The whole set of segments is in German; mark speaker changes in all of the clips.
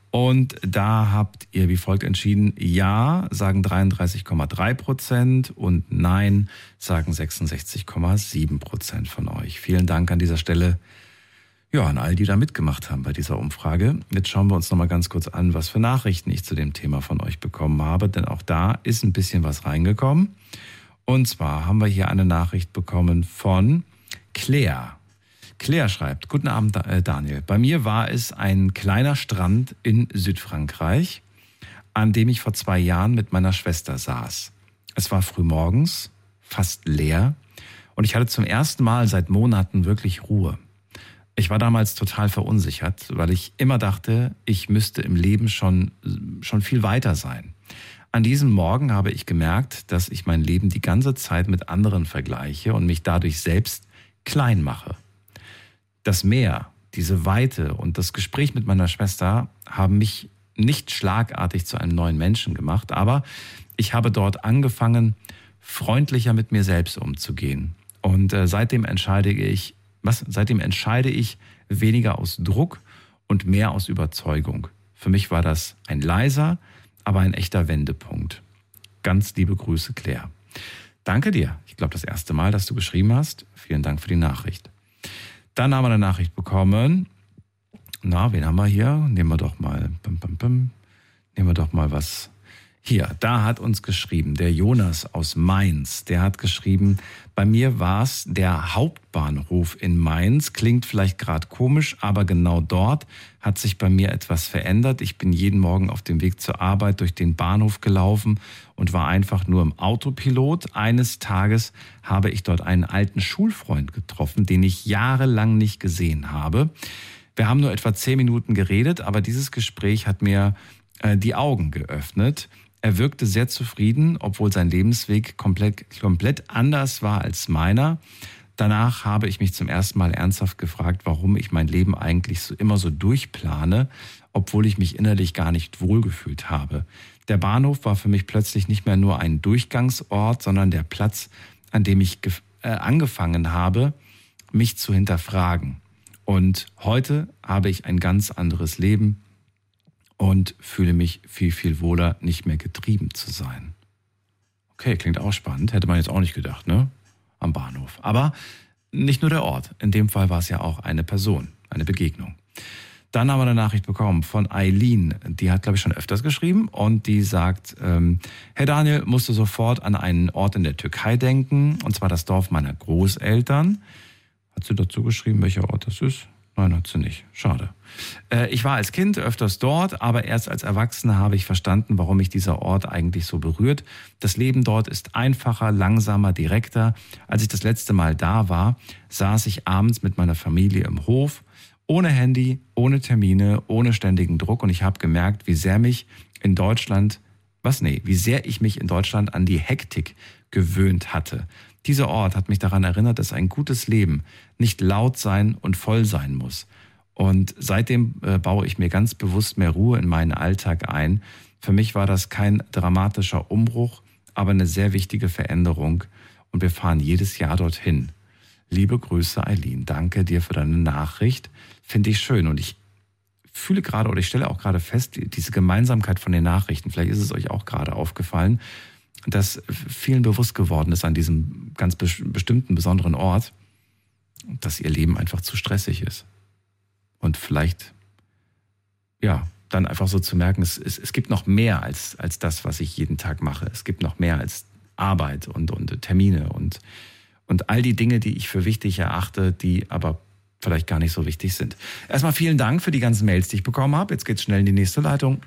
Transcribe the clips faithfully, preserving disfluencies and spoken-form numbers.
Speaker 1: Und da habt ihr wie folgt entschieden: Ja sagen dreiunddreißig Komma drei Prozent und Nein sagen sechsundsechzig Komma sieben Prozent von euch. Vielen Dank an dieser Stelle, ja, an all die da mitgemacht haben bei dieser Umfrage. Jetzt schauen wir uns noch mal ganz kurz an, was für Nachrichten ich zu dem Thema von euch bekommen habe, denn auch da ist ein bisschen was reingekommen. Und zwar haben wir hier eine Nachricht bekommen von Claire. Claire schreibt: Guten Abend, Daniel. Bei mir war es ein kleiner Strand in Südfrankreich, an dem ich vor zwei Jahren mit meiner Schwester saß. Es war frühmorgens, fast leer, und ich hatte zum ersten Mal seit Monaten wirklich Ruhe. Ich war damals total verunsichert, weil ich immer dachte, ich müsste im Leben schon, schon viel weiter sein. An diesem Morgen habe ich gemerkt, dass ich mein Leben die ganze Zeit mit anderen vergleiche und mich dadurch selbst klein mache. Das Meer, diese Weite und das Gespräch mit meiner Schwester haben mich nicht schlagartig zu einem neuen Menschen gemacht, aber ich habe dort angefangen, freundlicher mit mir selbst umzugehen. Und äh, seitdem entscheide ich, was, seitdem entscheide ich weniger aus Druck und mehr aus Überzeugung. Für mich war das ein leiser, aber ein echter Wendepunkt. Ganz liebe Grüße, Claire. Danke dir. Ich glaube, das erste Mal, dass du geschrieben hast. Vielen Dank für die Nachricht. Dann haben wir eine Nachricht bekommen. Na, wen haben wir hier? Nehmen wir doch mal, bim, bim, bim. Nehmen wir doch mal was. Hier, da hat uns geschrieben, der Jonas aus Mainz. Der hat geschrieben: Bei mir war es der Hauptbahnhof in Mainz. Klingt vielleicht gerade komisch, aber genau dort hat sich bei mir etwas verändert. Ich bin jeden Morgen auf dem Weg zur Arbeit durch den Bahnhof gelaufen und war einfach nur im Autopilot. Eines Tages habe ich dort einen alten Schulfreund getroffen, den ich jahrelang nicht gesehen habe. Wir haben nur etwa zehn Minuten geredet, aber dieses Gespräch hat mir äh, die Augen geöffnet. Er wirkte sehr zufrieden, obwohl sein Lebensweg komplett, komplett anders war als meiner. Danach habe ich mich zum ersten Mal ernsthaft gefragt, warum ich mein Leben eigentlich so immer so durchplane, obwohl ich mich innerlich gar nicht wohlgefühlt habe. Der Bahnhof war für mich plötzlich nicht mehr nur ein Durchgangsort, sondern der Platz, an dem ich ge- äh, angefangen habe, mich zu hinterfragen. Und heute habe ich ein ganz anderes Leben und fühle mich viel, viel wohler, nicht mehr getrieben zu sein. Okay, klingt auch spannend. Hätte man jetzt auch nicht gedacht, ne? Am Bahnhof. Aber nicht nur der Ort. In dem Fall war es ja auch eine Person, eine Begegnung. Dann haben wir eine Nachricht bekommen von Eileen. Die hat, glaube ich, schon öfters geschrieben. Und die sagt: ähm, Herr Daniel, musste sofort an einen Ort in der Türkei denken. Und zwar das Dorf meiner Großeltern. Hat sie dazu geschrieben, welcher Ort das ist? Nein, hat sie nicht. Schade. Ich war als Kind öfters dort, aber erst als Erwachsener habe ich verstanden, warum mich dieser Ort eigentlich so berührt. Das Leben dort ist einfacher, langsamer, direkter. Als ich das letzte Mal da war, saß ich abends mit meiner Familie im Hof, ohne Handy, ohne Termine, ohne ständigen Druck. Und ich habe gemerkt, wie sehr mich in Deutschland, was nee, wie sehr ich mich in Deutschland an die Hektik gewöhnt hatte. Dieser Ort hat mich daran erinnert, dass ein gutes Leben nicht laut sein und voll sein muss. Und seitdem äh, baue ich mir ganz bewusst mehr Ruhe in meinen Alltag ein. Für mich war das kein dramatischer Umbruch, aber eine sehr wichtige Veränderung. Und wir fahren jedes Jahr dorthin. Liebe Grüße, Eileen. Danke dir für deine Nachricht. Finde ich schön. Und ich fühle gerade oder ich stelle auch gerade fest, diese Gemeinsamkeit von den Nachrichten, vielleicht ist es euch auch gerade aufgefallen, dass vielen bewusst geworden ist an diesem ganz bestimmten, besonderen Ort, dass ihr Leben einfach zu stressig ist. Und vielleicht, ja, dann einfach so zu merken, es, es, es gibt noch mehr als, als das, was ich jeden Tag mache. Es gibt noch mehr als Arbeit und, und Termine und, und all die Dinge, die ich für wichtig erachte, die aber vielleicht gar nicht so wichtig sind. Erstmal vielen Dank für die ganzen Mails, die ich bekommen habe. Jetzt geht's schnell in die nächste Leitung.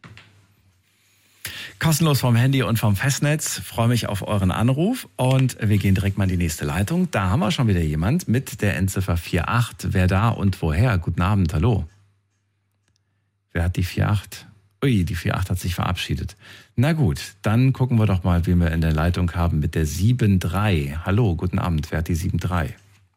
Speaker 1: Kostenlos vom Handy und vom Festnetz. Freue mich auf euren Anruf und wir gehen direkt mal in die nächste Leitung. Da haben wir schon wieder jemand mit der Endziffer vier acht. Wer da und woher? Guten Abend, hallo. Wer hat die vier acht? Ui, die vier acht hat sich verabschiedet. Na gut, dann gucken wir doch mal, wen wir in der Leitung haben mit der sieben drei. Hallo, guten Abend. Wer hat die sieben drei?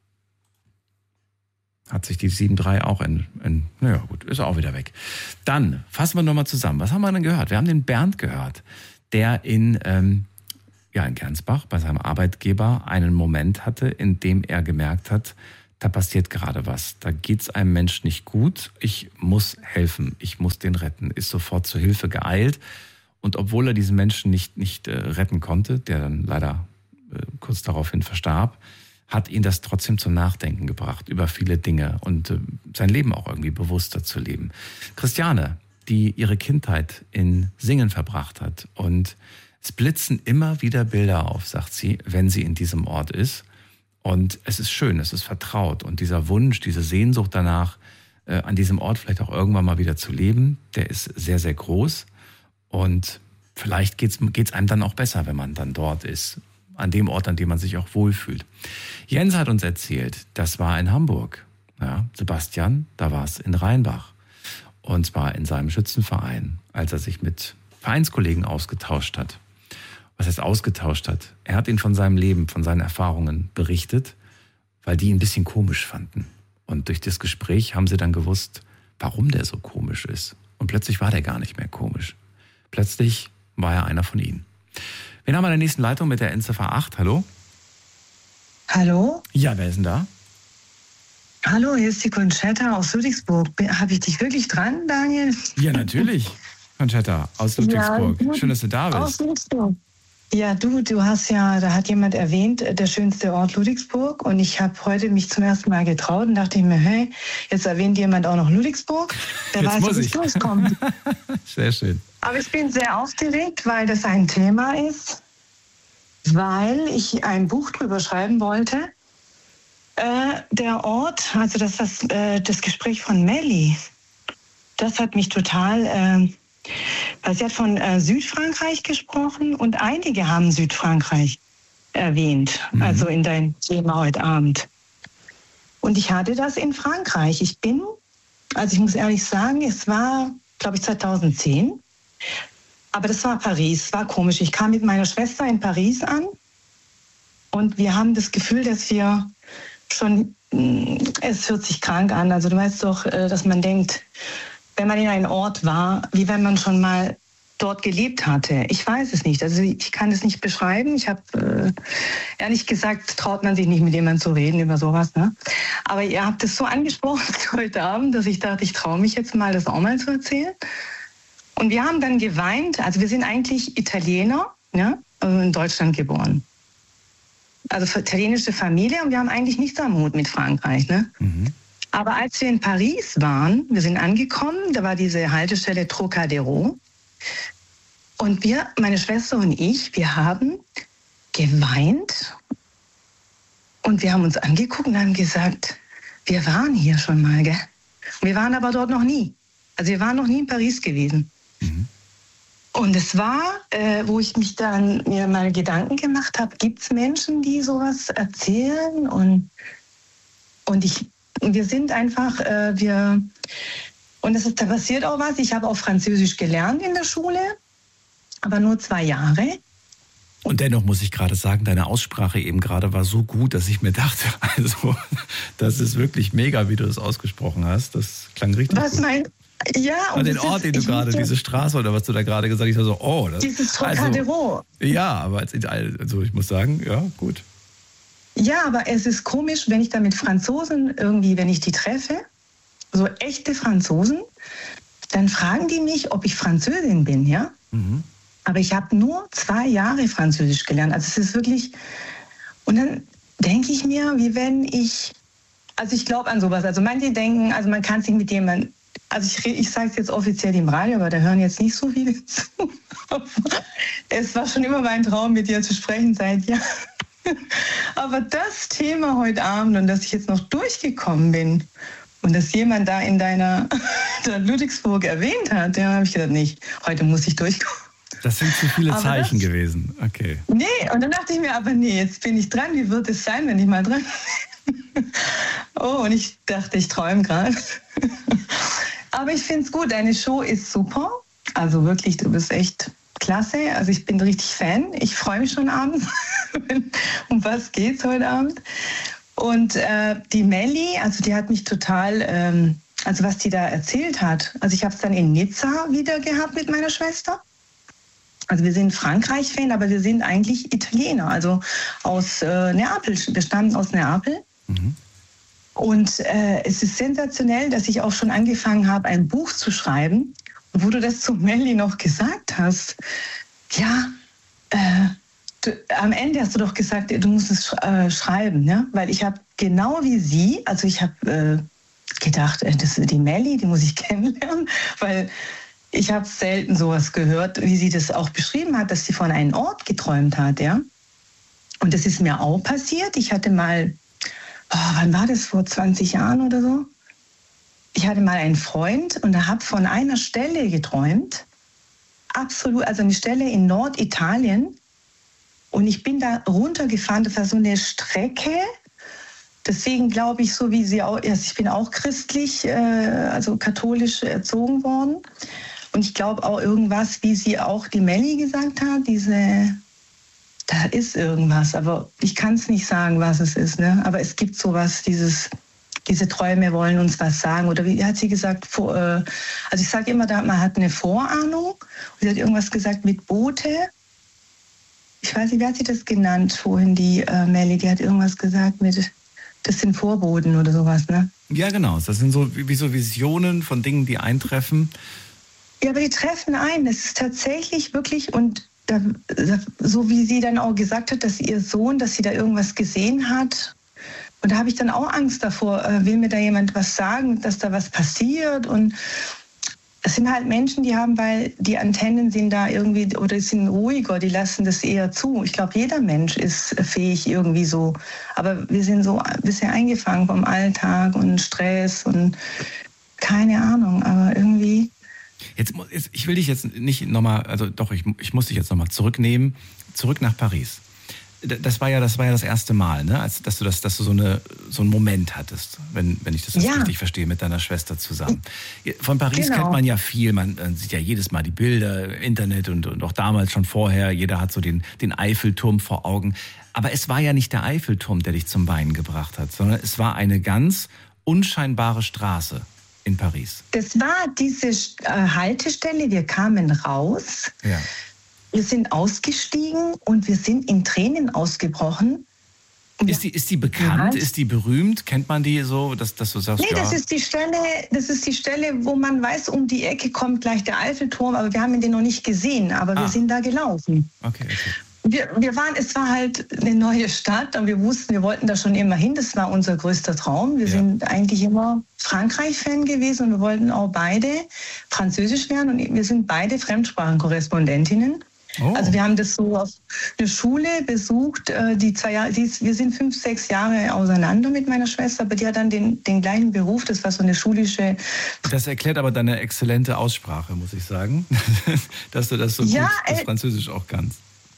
Speaker 1: Hat sich die sieben drei auch in, in, naja gut, ist auch wieder weg. Dann fassen wir nochmal zusammen. Was haben wir denn gehört? Wir haben den Bernd gehört, der in, ähm, ja, in Gernsbach bei seinem Arbeitgeber einen Moment hatte, in dem er gemerkt hat, da passiert gerade was, da geht es einem Menschen nicht gut, ich muss helfen, ich muss den retten, ist sofort zur Hilfe geeilt. Und obwohl er diesen Menschen nicht, nicht äh, retten konnte, der dann leider äh, kurz daraufhin verstarb, hat ihn das trotzdem zum Nachdenken gebracht über viele Dinge und äh, sein Leben auch irgendwie bewusster zu leben. Christiane, die ihre Kindheit in Singen verbracht hat, und es blitzen immer wieder Bilder auf, sagt sie, wenn sie in diesem Ort ist. Und es ist schön, es ist vertraut. Und dieser Wunsch, diese Sehnsucht danach, äh, an diesem Ort vielleicht auch irgendwann mal wieder zu leben, der ist sehr, sehr groß. Und vielleicht geht's, geht's einem dann auch besser, wenn man dann dort ist. An dem Ort, an dem man sich auch wohlfühlt. Jens hat uns erzählt, das war in Hamburg. Ja, Sebastian, da war es in Rheinbach. Und zwar in seinem Schützenverein, als er sich mit Vereinskollegen ausgetauscht hat. Was heißt ausgetauscht hat? Er hat ihnen von seinem Leben, von seinen Erfahrungen berichtet, weil die ihn ein bisschen komisch fanden. Und durch das Gespräch haben sie dann gewusst, warum der so komisch ist. Und plötzlich war der gar nicht mehr komisch. Plötzlich war er einer von ihnen. Wen haben wir in der nächsten Leitung mit der Endziffer acht? Hallo?
Speaker 2: Hallo?
Speaker 1: Ja, wer ist denn da?
Speaker 2: Hallo, hier ist die Conchetta aus Ludwigsburg. Habe ich dich wirklich dran, Daniel?
Speaker 1: Ja, natürlich. Conchetta aus Ludwigsburg. Ja, schön, dass du da bist.
Speaker 2: Aus Ludwigsburg. Ja, du, du hast ja, da hat jemand erwähnt, der schönste Ort Ludwigsburg. Und ich habe heute mich zum ersten Mal getraut und dachte ich mir, hey, jetzt erwähnt jemand auch noch Ludwigsburg. Der
Speaker 1: jetzt
Speaker 2: weiß,
Speaker 1: muss
Speaker 2: wie es
Speaker 1: ich.
Speaker 2: durchkommt.
Speaker 1: Sehr schön.
Speaker 2: Aber ich bin sehr aufgeregt, weil das ein Thema ist, weil ich ein Buch drüber schreiben wollte. Äh, der Ort, also das, das, äh, das Gespräch von Melli, das hat mich total... Äh, Weil sie hat von äh, Südfrankreich gesprochen und einige haben Südfrankreich erwähnt, mhm. also in deinem Thema heute Abend. Und ich hatte das in Frankreich. Ich bin, also ich muss ehrlich sagen, es war, glaube ich, zweitausendzehn, aber das war Paris, war komisch. Ich kam mit meiner Schwester in Paris an und wir haben das Gefühl, dass wir schon, es hört sich krank an, also du weißt doch, dass man denkt, wenn man in einem Ort war, wie wenn man schon mal dort gelebt hatte. Ich weiß es nicht. Also ich kann es nicht beschreiben. Ich habe, äh, ehrlich gesagt, traut man sich nicht mit jemandem zu reden über sowas. Ne? Aber ihr habt es so angesprochen heute Abend, dass ich dachte, ich traue mich jetzt mal, das auch mal zu erzählen. Und wir haben dann geweint. Also wir sind eigentlich Italiener, ja, also in Deutschland geboren. Also italienische Familie, und wir haben eigentlich nichts am Hut mit Frankreich. Ne? Mhm. Aber als wir in Paris waren, wir sind angekommen, da war diese Haltestelle Trocadero. Und wir, meine Schwester und ich, wir haben geweint. Und wir haben uns angeguckt und haben gesagt, wir waren hier schon mal, gell? Wir waren aber dort noch nie. Also wir waren noch nie in Paris gewesen. Mhm. Und es war, äh, wo ich mich dann mir mal Gedanken gemacht habe, gibt es Menschen, die sowas erzählen? Und, und ich... Wir sind einfach, äh, wir, und es ist, da passiert auch was. Ich habe auch Französisch gelernt in der Schule, aber nur zwei Jahre.
Speaker 1: Und dennoch muss ich gerade sagen, deine Aussprache eben gerade war so gut, dass ich mir dachte, also, das ist wirklich mega, wie du das ausgesprochen hast. Das klang richtig
Speaker 2: was
Speaker 1: gut.
Speaker 2: Mein, ja.
Speaker 1: Und den Ort, ist, den du gerade, diese Straße oder was du da gerade gesagt hast, ich war so, oh. Das,
Speaker 2: dieses Trocadero.
Speaker 1: Also, ja, aber also ich muss sagen, ja, gut.
Speaker 2: Ja, aber es ist komisch, wenn ich da mit Franzosen irgendwie, wenn ich die treffe, so echte Franzosen, dann fragen die mich, ob ich Französin bin, ja? Mhm. Aber ich habe nur zwei Jahre Französisch gelernt. Also es ist wirklich... Und dann denke ich mir, wie wenn ich... Also ich glaube an sowas. Also manche denken, also man kann sich mit jemandem... Also ich, ich sage es jetzt offiziell im Radio, aber da hören jetzt nicht so viele zu. Es war schon immer mein Traum, mit dir zu sprechen seit Jahren. Aber das Thema heute Abend und dass ich jetzt noch durchgekommen bin und dass jemand da in deiner Ludwigsburg erwähnt hat, ja, habe ich gedacht, nicht, heute muss ich durchkommen.
Speaker 1: Das sind zu viele aber Zeichen das, gewesen. Okay.
Speaker 2: Nee, und dann dachte ich mir, aber nee, jetzt bin ich dran, wie wird es sein, wenn ich mal dran bin? Oh, und ich dachte, ich träume gerade. Aber ich finde es gut, deine Show ist super. Also wirklich, du bist echt... klasse, also ich bin richtig Fan. Ich freue mich schon abends. Um was geht's heute Abend? Und äh, die Melli, also die hat mich total, ähm, also was die da erzählt hat. Also ich habe es dann in Nizza wieder gehabt mit meiner Schwester. Also wir sind Frankreich-Fan, aber wir sind eigentlich Italiener, also aus äh, Neapel. Wir stammen aus Neapel. Mhm. Und äh, es ist sensationell, dass ich auch schon angefangen habe, ein Buch zu schreiben. Und wo du das zu Melli noch gesagt hast, ja, äh, du, am Ende hast du doch gesagt, du musst es sch äh, schreiben, ne? Weil ich habe genau wie sie, also ich habe äh, gedacht, äh, das ist die Melli, die muss ich kennenlernen, weil ich habe selten sowas gehört, wie sie das auch beschrieben hat, dass sie von einem Ort geträumt hat, ja. Und das ist mir auch passiert. Ich hatte mal, oh, wann war das, vor zwanzig Jahren oder so? Ich hatte mal einen Freund und er hat von einer Stelle geträumt, absolut, also eine Stelle in Norditalien. Und ich bin da runtergefahren, das war so eine Strecke. Deswegen glaube ich, so wie sie auch, also ich bin auch christlich, äh, also katholisch erzogen worden. Und ich glaube auch irgendwas, wie sie auch die Melli gesagt hat, diese... Da ist irgendwas, aber ich kann es nicht sagen, was es ist. Ne? Aber es gibt sowas, dieses, diese Träume wollen uns was sagen. Oder wie hat sie gesagt? Vor, äh, also ich sage immer, da, man hat eine Vorahnung. Und sie hat irgendwas gesagt mit Boote. Ich weiß nicht, wie hat sie das genannt vorhin, die äh, Melli? Die hat irgendwas gesagt mit, das sind Vorboten oder sowas, ne?
Speaker 1: Ja, genau. Das sind so wie so Visionen von Dingen, die eintreffen.
Speaker 2: Ja, aber die treffen ein. Es ist tatsächlich wirklich und Da, so wie sie dann auch gesagt hat, dass ihr Sohn, dass sie da irgendwas gesehen hat. Und da habe ich dann auch Angst davor, äh, will mir da jemand was sagen, dass da was passiert. Und es sind halt Menschen, die haben, weil die Antennen sind da irgendwie, oder sind ruhiger, die lassen das eher zu. Ich glaube, jeder Mensch ist fähig irgendwie so. Aber wir sind so ein bisschen eingefangen vom Alltag und Stress und keine Ahnung, aber irgendwie...
Speaker 1: Jetzt, jetzt, ich will dich jetzt nicht nochmal, also doch, ich, ich muss dich jetzt nochmal zurücknehmen, zurück nach Paris. Das war ja das, war ja das erste Mal, ne? Als, dass du, das, dass du so, eine, so einen Moment hattest, wenn, wenn ich das
Speaker 2: ja.
Speaker 1: richtig verstehe, mit deiner Schwester zusammen. Von Paris
Speaker 2: genau.
Speaker 1: kennt man ja viel, man, man sieht ja jedes Mal die Bilder im Internet und, und auch damals schon vorher, jeder hat so den, den Eiffelturm vor Augen. Aber es war ja nicht der Eiffelturm, der dich zum Weinen gebracht hat, sondern es war eine ganz unscheinbare Straße in Paris.
Speaker 2: Das war diese äh, Haltestelle, wir kamen raus,
Speaker 1: ja.
Speaker 2: wir sind ausgestiegen und wir sind in Tränen ausgebrochen.
Speaker 1: Ist die, ist die bekannt, ja. Ist die berühmt? Kennt man die so, dass, dass du sagst,
Speaker 2: nee,
Speaker 1: ja?
Speaker 2: das ist die Stelle, das ist die Stelle, wo man weiß, um die Ecke kommt gleich der Eiffelturm, aber wir haben den noch nicht gesehen, aber ah. wir sind da gelaufen.
Speaker 1: Okay, okay.
Speaker 2: Wir, wir waren, es war halt eine neue Stadt und wir wussten, wir wollten da schon immer hin. Das war unser größter Traum. Wir ja. sind eigentlich immer Frankreich-Fan gewesen und wir wollten auch beide Französisch lernen und wir sind beide Fremdsprachenkorrespondentinnen. Oh. Also wir haben das so auf eine Schule besucht, die zwei Jahre, die ist, wir sind fünf, sechs Jahre auseinander mit meiner Schwester, aber die hat dann den, den gleichen Beruf, das war so eine schulische...
Speaker 1: Das erklärt aber deine exzellente Aussprache, muss ich sagen, dass du das so
Speaker 2: ja,
Speaker 1: gut, das
Speaker 2: äh,
Speaker 1: Französisch auch kannst.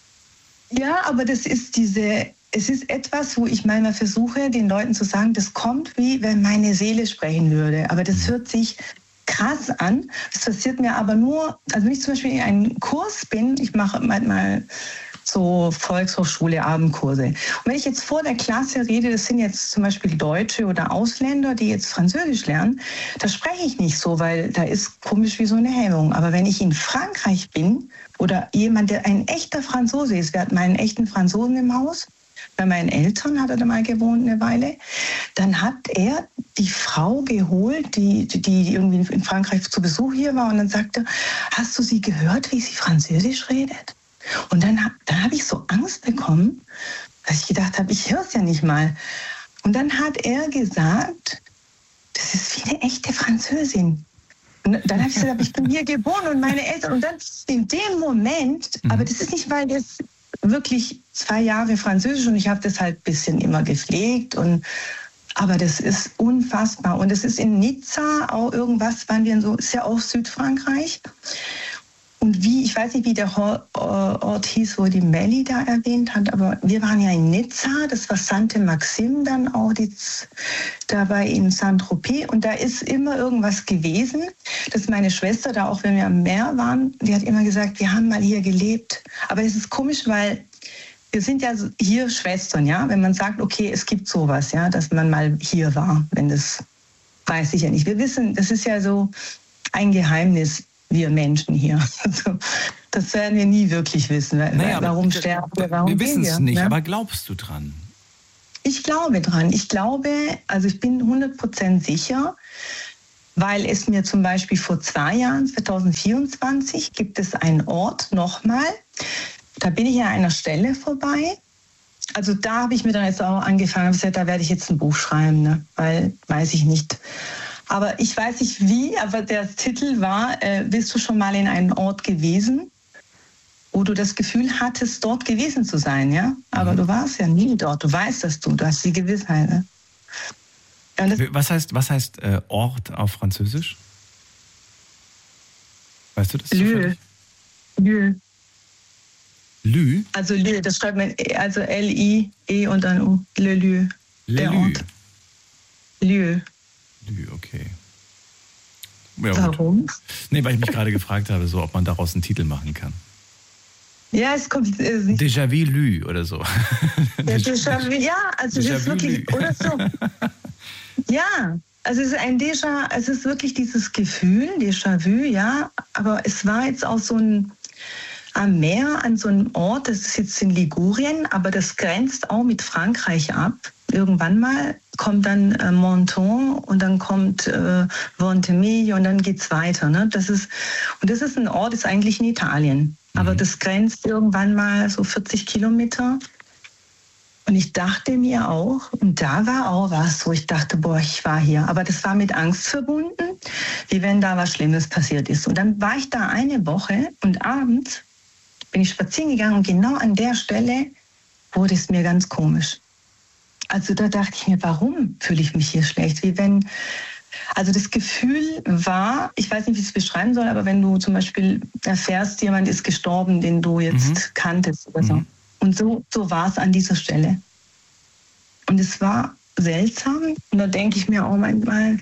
Speaker 2: Ja, aber das ist diese, es ist etwas, wo ich manchmal versuche, den Leuten zu sagen, das kommt wie, wenn meine Seele sprechen würde. Aber das hört sich krass an. Das passiert mir aber nur, also wenn ich zum Beispiel in einem Kurs bin, ich mache manchmal so Volkshochschule, Abendkurse. Und wenn ich jetzt vor der Klasse rede, das sind jetzt zum Beispiel Deutsche oder Ausländer, die jetzt Französisch lernen, da spreche ich nicht so, weil da ist komisch wie so eine Hemmung. Aber wenn ich in Frankreich bin oder jemand, der ein echter Franzose ist, wir hatten mal einen echten Franzosen im Haus, bei meinen Eltern hat er da mal gewohnt eine Weile, dann hat er die Frau geholt, die, die irgendwie in Frankreich zu Besuch hier war und dann sagte, hast du sie gehört, wie sie Französisch redet? Und dann, dann habe ich so Angst bekommen, dass ich gedacht habe, ich höre es ja nicht mal. Und dann hat er gesagt, das ist wie eine echte Französin. Und dann habe ich gesagt, ich bin hier geboren und meine Eltern. Und dann in dem Moment, mhm. aber das ist nicht, weil das wirklich zwei Jahre Französisch und ich habe das halt ein bisschen immer gepflegt. Und, aber das ist unfassbar. Und es ist in Nizza auch irgendwas, waren wir in so, ist ja auch Südfrankreich. Und wie, ich weiß nicht, wie der Ort hieß, wo die Melli da erwähnt hat, aber wir waren ja in Nizza, das war Sainte-Maxime dann auch, die, dabei in Saint-Tropez. Und da ist immer irgendwas gewesen, dass meine Schwester da, auch wenn wir am Meer waren, die hat immer gesagt, wir haben mal hier gelebt. Aber es ist komisch, weil wir sind ja hier Schwestern, ja, wenn man sagt, okay, es gibt sowas, ja, dass man mal hier war, wenn das, weiß ich ja nicht. Wir wissen, das ist ja so ein Geheimnis, wir Menschen hier. Also, das werden wir nie wirklich wissen.
Speaker 1: Naja,
Speaker 2: warum
Speaker 1: aber,
Speaker 2: sterben wir? Warum
Speaker 1: wir wissen es nicht,
Speaker 2: ne?
Speaker 1: aber glaubst du dran?
Speaker 2: Ich glaube dran. Ich glaube, also ich bin hundert Prozent sicher, weil es mir zum Beispiel vor zwei Jahren, zwanzig vierundzwanzig, gibt es einen Ort nochmal. Da bin ich an einer Stelle vorbei. Also da habe ich mir dann jetzt auch angefangen, gesagt, da werde ich jetzt ein Buch schreiben, ne? Weil, weiß ich nicht. Aber ich weiß nicht wie, aber der Titel war, äh, bist du schon mal in einem Ort gewesen, wo du das Gefühl hattest, dort gewesen zu sein, ja? Aber mhm. du warst ja nie dort, du weißt das, du, du hast die Gewissheit, ne?
Speaker 1: Was heißt, was heißt äh, Ort auf Französisch? Weißt du das zufällig?
Speaker 2: Lieu.
Speaker 1: Lieu?
Speaker 2: Also Lieu, das schreibt man also L I E und dann U. Le Lieu.
Speaker 1: Le Lieu.
Speaker 2: Lieu.
Speaker 1: Lieu, okay. Ja,
Speaker 2: warum?
Speaker 1: Gut. Nee, weil ich mich gerade gefragt habe, so, ob man daraus einen Titel machen kann.
Speaker 2: Ja, es kommt äh, nicht.
Speaker 1: Déjà vu Lieu oder so.
Speaker 2: Ja, Déjà vu, ja, also es ist wirklich, oder so. Ja, also es ist ein Déjà, es ist wirklich dieses Gefühl, Déjà vu, ja, aber es war jetzt auch so ein am Meer, an so einem Ort, das ist jetzt in Ligurien, aber das grenzt auch mit Frankreich ab. Irgendwann mal kommt dann äh, Menton und dann kommt äh, Ventimiglia und dann geht's weiter. Ne? Das ist, und das ist ein Ort, ist eigentlich in Italien, mhm. aber das grenzt irgendwann mal so vierzig Kilometer. Und ich dachte mir auch, und da war auch was, wo ich dachte, boah, ich war hier. Aber das war mit Angst verbunden, wie wenn da was Schlimmes passiert ist. Und dann war ich da eine Woche und abends bin ich spazieren gegangen und genau an der Stelle wurde es mir ganz komisch. Also da dachte ich mir, warum fühle ich mich hier schlecht? Wie wenn, also das Gefühl war, ich weiß nicht, wie ich es beschreiben soll, aber wenn du zum Beispiel erfährst, jemand ist gestorben, den du jetzt mhm. kanntest oder so. Mhm. Und so, so war es an dieser Stelle. Und es war seltsam. Und da denke ich mir auch manchmal,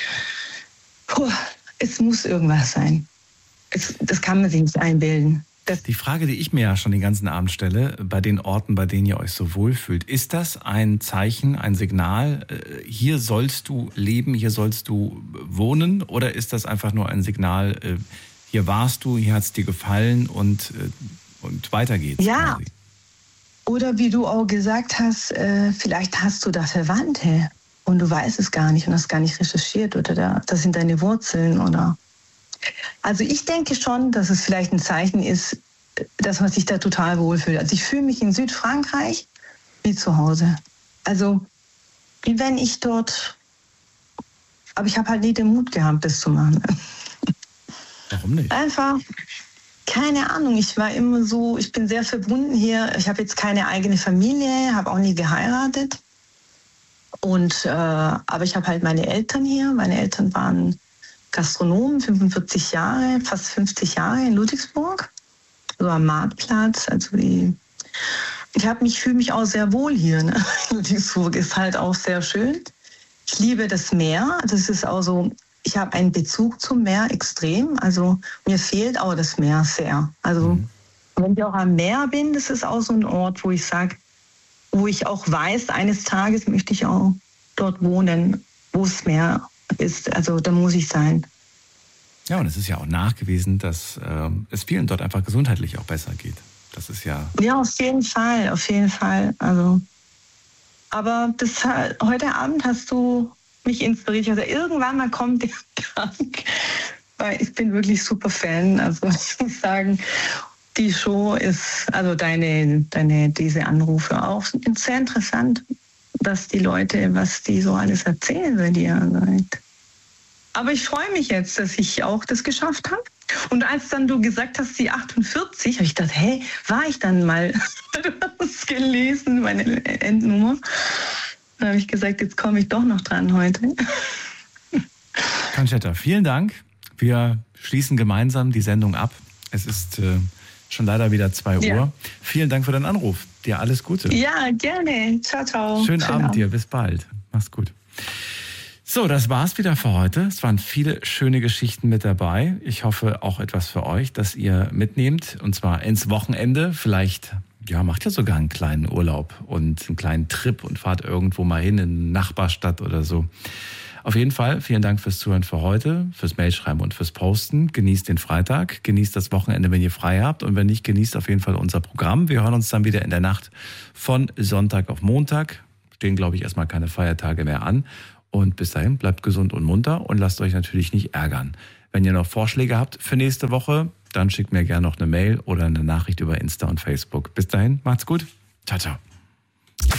Speaker 2: puh, es muss irgendwas sein. Es, das kann man sich nicht einbilden. Das
Speaker 1: die Frage, die ich mir ja schon den ganzen Abend stelle, bei den Orten, bei denen ihr euch so wohlfühlt, ist das ein Zeichen, ein Signal, hier sollst du leben, hier sollst du wohnen? Oder ist das einfach nur ein Signal, hier warst du, hier hat es dir gefallen und, und weiter geht's?
Speaker 2: Ja.
Speaker 1: Quasi?
Speaker 2: Oder wie du auch gesagt hast, äh, vielleicht hast du da Verwandte und du weißt es gar nicht und hast gar nicht recherchiert oder da, das sind deine Wurzeln oder. Also ich denke schon, dass es vielleicht ein Zeichen ist, dass man sich da total wohlfühlt. Also ich fühle mich in Südfrankreich wie zu Hause. Also wie wenn ich dort, aber ich habe halt nie den Mut gehabt, das zu machen.
Speaker 1: Warum nicht?
Speaker 2: Einfach. Keine Ahnung, ich war immer so, ich bin sehr verbunden hier. Ich habe jetzt keine eigene Familie, habe auch nie geheiratet. Und, äh, aber ich habe halt meine Eltern hier. Meine Eltern waren Gastronomen, fünfundvierzig Jahre, fast fünfzig Jahre in Ludwigsburg. So am Marktplatz. Also die, ich habe mich, fühle mich auch sehr wohl hier. Ne? Ludwigsburg ist halt auch sehr schön. Ich liebe das Meer. Das ist auch so. Ich habe einen Bezug zum Meer extrem. Also mir fehlt auch das Meer sehr. Also mhm. wenn ich auch am Meer bin, das ist auch so ein Ort, wo ich sage, wo ich auch weiß, eines Tages möchte ich auch dort wohnen, wo das Meer ist. Also da muss ich sein.
Speaker 1: Ja, und es ist ja auch nachgewiesen, dass äh, es vielen dort einfach gesundheitlich auch besser geht. Das ist ja...
Speaker 2: Ja, auf jeden Fall, auf jeden Fall. Also, aber das, heute Abend hast du mich inspiriert. Also irgendwann mal kommt der Tag, weil ich bin wirklich super Fan. Also ich muss sagen, die Show ist, also deine, deine, diese Anrufe auch sehr interessant, dass die Leute, was die so alles erzählen bei dir. Aber ich freue mich jetzt, dass ich auch das geschafft habe. Und als dann du gesagt hast, die achtundvierzig, habe ich gedacht, hey, war ich dann mal, du hast gelesen, meine Endnummer. Da habe ich gesagt, jetzt komme ich doch noch dran heute.
Speaker 1: Conchetta, vielen Dank. Wir schließen gemeinsam die Sendung ab. Es ist äh, schon leider wieder zwei Uhr. Ja. Vielen Dank für deinen Anruf. Dir alles Gute.
Speaker 2: Ja, gerne. Ciao, ciao.
Speaker 1: Schönen, Schönen Abend, Abend dir. Bis bald. Mach's gut. So, das war's wieder für heute. Es waren viele schöne Geschichten mit dabei. Ich hoffe auch etwas für euch, dass ihr mitnehmt. Und zwar ins Wochenende. Vielleicht... Ja, macht ja sogar einen kleinen Urlaub und einen kleinen Trip und fahrt irgendwo mal hin in eine Nachbarstadt oder so. Auf jeden Fall, vielen Dank fürs Zuhören für heute, fürs Mailschreiben und fürs Posten. Genießt den Freitag, genießt das Wochenende, wenn ihr frei habt. Und wenn nicht, genießt auf jeden Fall unser Programm. Wir hören uns dann wieder in der Nacht von Sonntag auf Montag. stehen, glaube ich, erstmal keine Feiertage mehr an. Und bis dahin bleibt gesund und munter und lasst euch natürlich nicht ärgern. Wenn ihr noch Vorschläge habt für nächste Woche, dann schickt mir gerne noch eine Mail oder eine Nachricht über Insta und Facebook. Bis dahin, macht's gut. Ciao, ciao.